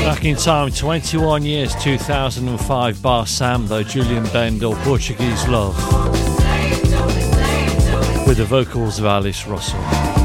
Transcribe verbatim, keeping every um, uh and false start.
Back in time, twenty-one years, two thousand five, Bar Samba, Julian Bendel, Portuguese Love, with the vocals of Alice Russell.